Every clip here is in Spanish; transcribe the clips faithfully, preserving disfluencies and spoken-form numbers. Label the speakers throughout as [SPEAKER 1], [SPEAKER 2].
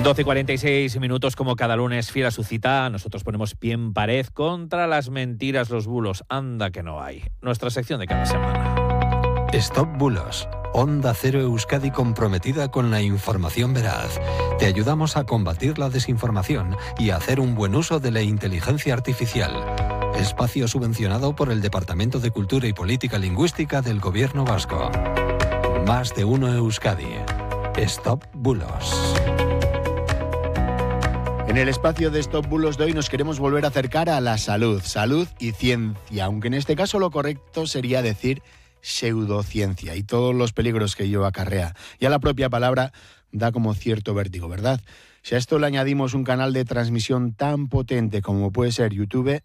[SPEAKER 1] doce y cuarenta y seis minutos, como cada lunes, fiel a su cita. Nosotros ponemos pie en pared contra las mentiras, los bulos. Anda que no hay. Nuestra sección de cada semana.
[SPEAKER 2] Stop Bulos. Onda Cero Euskadi, comprometida con la información veraz. Te ayudamos a combatir la desinformación y a hacer un buen uso de la inteligencia artificial. Espacio subvencionado por el Departamento de Cultura y Política Lingüística del Gobierno Vasco. Más de uno Euskadi. Stop Bulos.
[SPEAKER 3] En el espacio de Stop Bulos de hoy nos queremos volver a acercar a la salud, salud y ciencia, aunque en este caso lo correcto sería decir pseudociencia y todos los peligros que ello acarrea. Ya la propia palabra da como cierto vértigo, ¿verdad? Si a esto le añadimos un canal de transmisión tan potente como puede ser YouTube,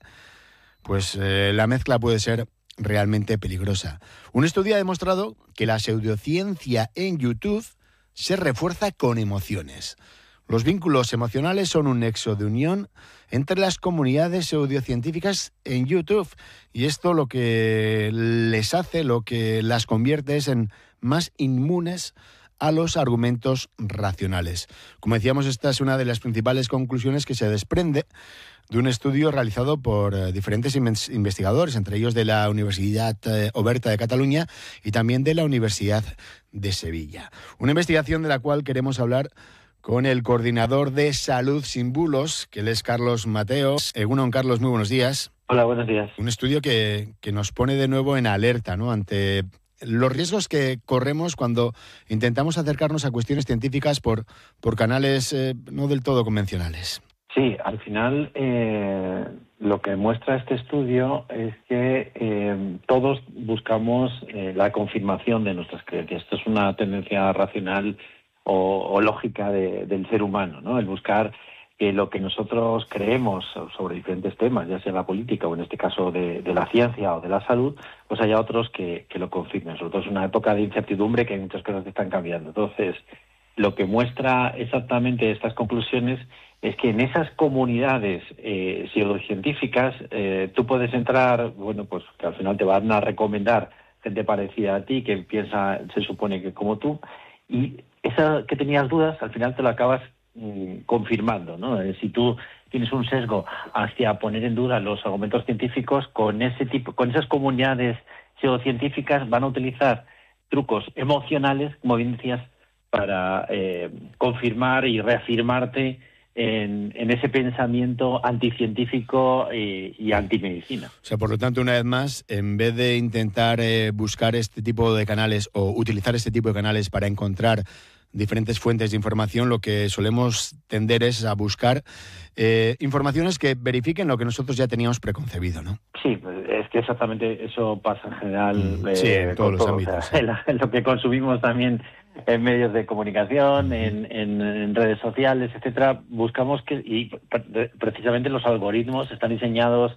[SPEAKER 3] pues eh, la mezcla puede ser realmente peligrosa. Un estudio ha demostrado que la pseudociencia en YouTube se refuerza con emociones. Los vínculos emocionales son un nexo de unión entre las comunidades pseudocientíficas en YouTube, y esto lo que les hace, lo que las convierte es en más inmunes a los argumentos racionales. Como decíamos, esta es una de las principales conclusiones que se desprende de un estudio realizado por eh, diferentes investigadores, entre ellos de la Universidad eh, Oberta de Cataluña y también de la Universidad de Sevilla. Una investigación de la cual queremos hablar con el coordinador de Salud Sin Bulos, que él es Carlos Mateo. Egunon, Carlos, muy buenos días.
[SPEAKER 4] Hola, buenos días.
[SPEAKER 3] Un estudio que, que nos pone de nuevo en alerta, ¿no?, ante los riesgos que corremos cuando intentamos acercarnos a cuestiones científicas por, por canales eh, no del todo convencionales.
[SPEAKER 4] Sí, al final eh, lo que muestra este estudio es que eh, todos buscamos eh, la confirmación de nuestras creencias. Esto es una tendencia racional o, o lógica de, del ser humano, ¿no? El buscar que lo que nosotros creemos sobre diferentes temas, ya sea la política o en este caso de, de la ciencia o de la salud, pues haya otros que, que lo confirmen. Sobre todo es una época de incertidumbre, que hay muchas cosas que están cambiando. Entonces, lo que muestra exactamente estas conclusiones es que en esas comunidades eh, pseudocientíficas eh, tú puedes entrar, bueno, pues que al final te van a recomendar gente parecida a ti, que piensa, se supone que como tú, y esa que tenías dudas, al final te lo acabas mm, confirmando, ¿no? Eh, si tú tienes un sesgo hacia poner en duda los argumentos científicos, con ese tipo, con esas comunidades pseudocientíficas van a utilizar trucos emocionales, como bien decías, para eh, confirmar y reafirmarte en, en ese pensamiento anticientífico y, y antimedicina.
[SPEAKER 3] O sea, por lo tanto, una vez más, en vez de intentar eh, buscar este tipo de canales o utilizar este tipo de canales para encontrar diferentes fuentes de información, lo que solemos tender es a buscar eh, informaciones que verifiquen lo que nosotros ya teníamos preconcebido, ¿no?
[SPEAKER 4] Sí, es que exactamente eso pasa en general.
[SPEAKER 3] Mm,
[SPEAKER 4] eh,
[SPEAKER 3] sí, en todos los
[SPEAKER 4] todo,
[SPEAKER 3] ámbitos.
[SPEAKER 4] O sea, sí. en, la, en lo que consumimos también en medios de comunicación, uh-huh. en, en, en redes sociales, etcétera. Buscamos que, y precisamente los algoritmos están diseñados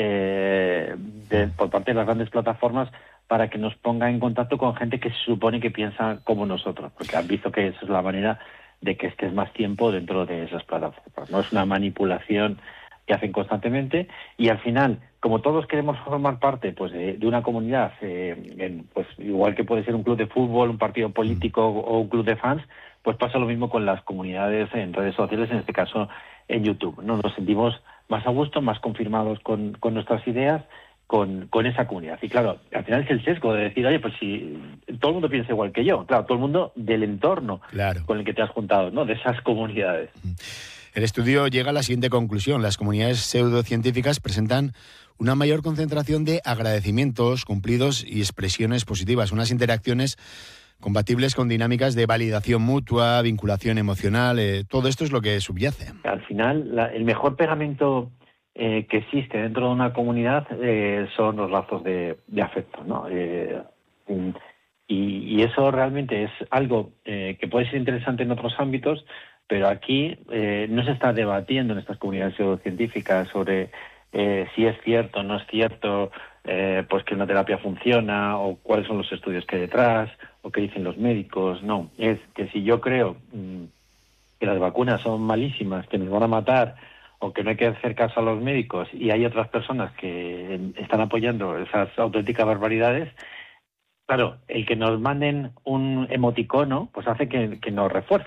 [SPEAKER 4] eh, de, por parte de las grandes plataformas para que nos ponga en contacto con gente que se supone que piensa como nosotros, porque han visto que esa es la manera de que estés más tiempo dentro de esas plataformas. No es una manipulación que hacen constantemente, y al final, como todos queremos formar parte pues de, de una comunidad, eh, en, pues igual que puede ser un club de fútbol, un partido político o un club de fans, pues pasa lo mismo con las comunidades en redes sociales, en este caso en YouTube, ¿no? Nos sentimos más a gusto, más confirmados con, con nuestras ideas, con, con esa comunidad. Y claro, al final es el sesgo de decir, oye, pues si todo el mundo piensa igual que yo, claro, todo el mundo del entorno claro. con el que te has juntado, ¿no? De esas comunidades.
[SPEAKER 3] El estudio llega a la siguiente conclusión: las comunidades pseudocientíficas presentan una mayor concentración de agradecimientos cumplidos y expresiones positivas, unas interacciones compatibles con dinámicas de validación mutua, vinculación emocional, eh, todo esto es lo que subyace.
[SPEAKER 4] Al final, la, el mejor pegamento eh, que existe dentro de una comunidad eh, son los lazos de, de afecto, ¿no? Eh, y, y eso realmente es algo eh, que puede ser interesante en otros ámbitos, pero aquí eh, no se está debatiendo en estas comunidades pseudocientíficas sobre eh, si es cierto o no es cierto, eh, pues que una terapia funciona, o cuáles son los estudios que hay detrás, o qué dicen los médicos. No, es que si yo creo mmm, que las vacunas son malísimas, que nos van a matar, o que no hay que hacer caso a los médicos, y hay otras personas que están apoyando esas auténticas barbaridades, claro, el que nos manden un emoticono pues hace que, que nos refuerce